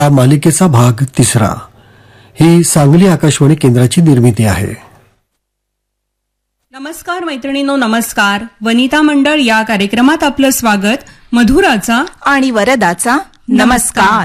या मालिकेचा भाग 3. ही सांगली आकाशवाणी केंद्राची निर्मिती आहे. नमस्कार मैत्रिणींनो, नमस्कार. वनिता मंडळ या कार्यक्रमात आपलं स्वागत. मधुराचा आणि वरदाचा नमस्कार.